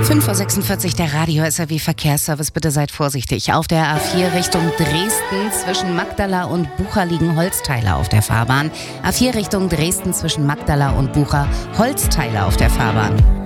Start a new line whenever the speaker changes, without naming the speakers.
5:46 Uhr, der Radio SAW Verkehrsservice. Bitte seid vorsichtig. Auf der A4 Richtung Dresden zwischen Magdala und Bucha liegen Holzteile auf der Fahrbahn. A4 Richtung Dresden zwischen Magdala und Bucha, Holzteile auf der Fahrbahn.